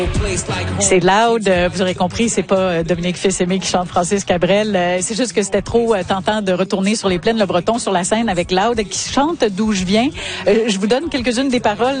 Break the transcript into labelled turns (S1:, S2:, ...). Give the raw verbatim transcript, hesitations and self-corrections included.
S1: C'est loud, euh, vous aurez compris, c'est pas euh, Dominique Fils-Aimé qui chante Francis Cabrel. Euh, c'est juste que c'était trop euh, tentant de retourner sur les plaines Le Breton sur la scène avec Loud qui chante D'où je viens. Euh, je vous donne quelques-unes des paroles.